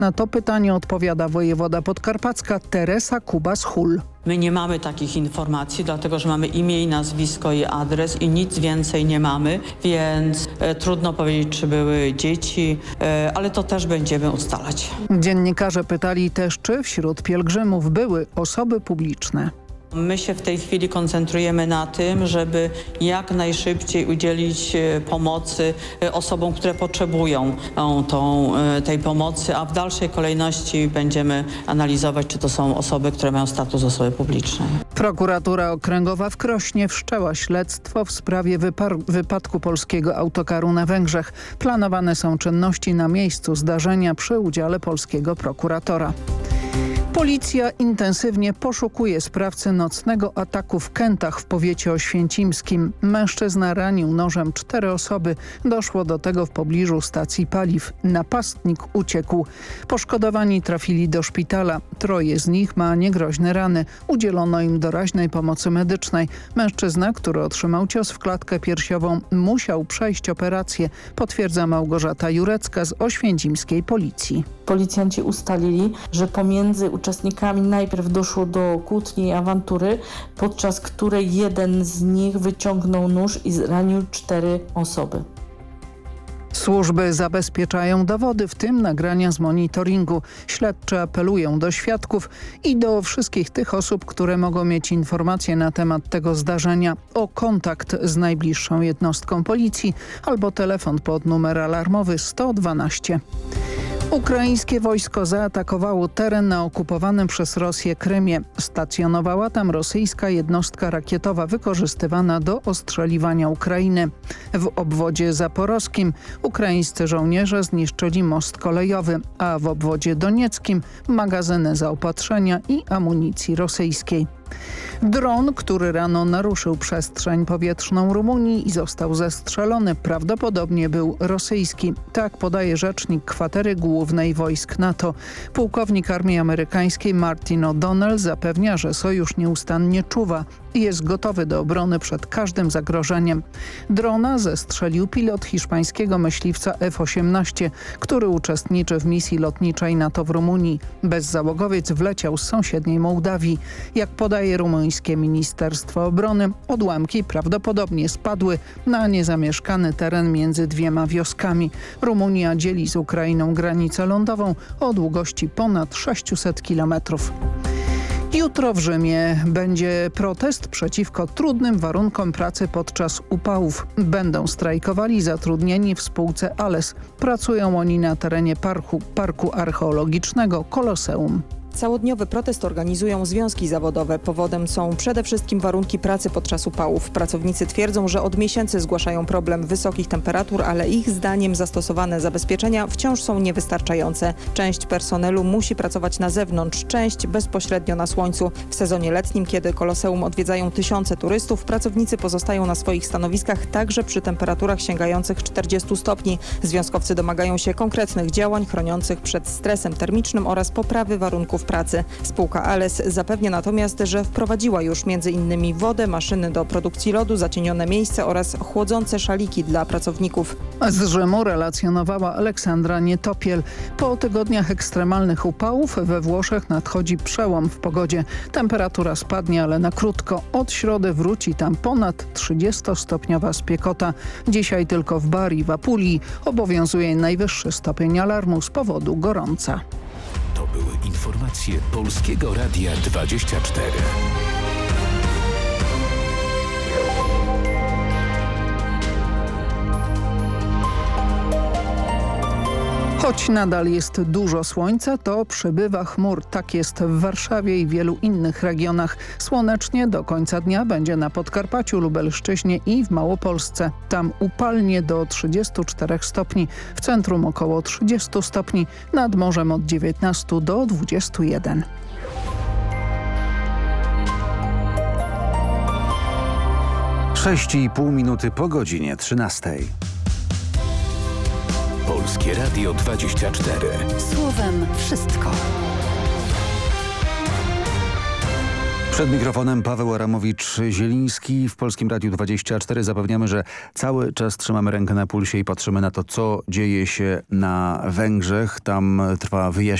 Na to pytanie odpowiada wojewoda podkarpacka Teresa Kubas-Hul. My nie mamy takich informacji, dlatego że mamy imię i nazwisko i adres i nic więcej nie mamy, więc trudno powiedzieć, czy były dzieci, ale to też będziemy ustalać. Dziennikarze pytali też, czy wśród pielgrzymów były osoby publiczne. My się w tej chwili koncentrujemy na tym, żeby jak najszybciej udzielić pomocy osobom, które potrzebują tej pomocy, a w dalszej kolejności będziemy analizować, czy to są osoby, które mają status osoby publicznej. Prokuratura Okręgowa w Krośnie wszczęła śledztwo w sprawie wypadku polskiego autokaru na Węgrzech. Planowane są czynności na miejscu zdarzenia przy udziale polskiego prokuratora. Policja intensywnie poszukuje sprawcy nocnego ataku w Kętach w powiecie oświęcimskim. Mężczyzna ranił nożem 4 osoby. Doszło do tego w pobliżu stacji paliw. Napastnik uciekł. Poszkodowani trafili do szpitala. 3 z nich ma niegroźne rany. Udzielono im doraźnej pomocy medycznej. Mężczyzna, który otrzymał cios w klatkę piersiową, musiał przejść operację, potwierdza Małgorzata Jurecka z oświęcimskiej policji. Policjanci ustalili, że pomiędzy uczestnikami najpierw doszło do kłótni i awantury, podczas której jeden z nich wyciągnął nóż i zranił 4 osoby. Służby zabezpieczają dowody, w tym nagrania z monitoringu. Śledczy apelują do świadków i do wszystkich tych osób, które mogą mieć informacje na temat tego zdarzenia, o kontakt z najbliższą jednostką policji albo telefon pod numer alarmowy 112. Ukraińskie wojsko zaatakowało teren na okupowanym przez Rosję Krymie. Stacjonowała tam rosyjska jednostka rakietowa wykorzystywana do ostrzeliwania Ukrainy. W obwodzie zaporowskim ukraińscy żołnierze zniszczyli most kolejowy, a w obwodzie donieckim magazyny zaopatrzenia i amunicji rosyjskiej. Dron, który rano naruszył przestrzeń powietrzną Rumunii i został zestrzelony, prawdopodobnie był rosyjski. Tak podaje rzecznik kwatery głównej wojsk NATO. Pułkownik armii amerykańskiej Martin O'Donnell zapewnia, że sojusz nieustannie czuwa i jest gotowy do obrony przed każdym zagrożeniem. Drona zestrzelił pilot hiszpańskiego myśliwca F-18, który uczestniczy w misji lotniczej NATO w Rumunii. Bezzałogowiec wleciał z sąsiedniej Mołdawii. Jak podaje rumuńskie Ministerstwo Obrony, odłamki prawdopodobnie spadły na niezamieszkany teren między 2 wioskami. Rumunia dzieli z Ukrainą granicę lądową o długości ponad 600 kilometrów. Jutro w Rzymie będzie protest przeciwko trudnym warunkom pracy podczas upałów. Będą strajkowali zatrudnieni w spółce ALES. Pracują oni na terenie parku archeologicznego Koloseum. Całodniowy protest organizują związki zawodowe. Powodem są przede wszystkim warunki pracy podczas upałów. Pracownicy twierdzą, że od miesięcy zgłaszają problem wysokich temperatur, ale ich zdaniem zastosowane zabezpieczenia wciąż są niewystarczające. Część personelu musi pracować na zewnątrz, część bezpośrednio na słońcu. W sezonie letnim, kiedy Koloseum odwiedzają tysiące turystów, pracownicy pozostają na swoich stanowiskach także przy temperaturach sięgających 40 stopni. Związkowcy domagają się konkretnych działań chroniących przed stresem termicznym oraz poprawy warunków pracy. Spółka ALES zapewnia natomiast, że wprowadziła już m.in. wodę, maszyny do produkcji lodu, zacienione miejsce oraz chłodzące szaliki dla pracowników. Z Rzymu relacjonowała Aleksandra Nietopiel. Po tygodniach ekstremalnych upałów we Włoszech nadchodzi przełom w pogodzie. Temperatura spadnie, ale na krótko. Od środy wróci tam ponad 30-stopniowa spiekota. Dzisiaj tylko w Bari, w Apulii obowiązuje najwyższy stopień alarmu z powodu gorąca. To były informacje Polskiego Radia 24. Choć nadal jest dużo słońca, to przybywa chmur. Tak jest w Warszawie i wielu innych regionach. Słonecznie do końca dnia będzie na Podkarpaciu, Lubelszczyźnie i w Małopolsce. Tam upalnie do 34 stopni, w centrum około 30 stopni, nad morzem od 19 do 21. Sześć i pół minuty po godzinie 13. Polskie Radio 24. Słowem wszystko. Przed mikrofonem Paweł Aramowicz-Zieliński. W Polskim Radiu 24 zapewniamy, że cały czas trzymamy rękę na pulsie i patrzymy na to, co dzieje się na Węgrzech. Tam trwa wyjaśnienie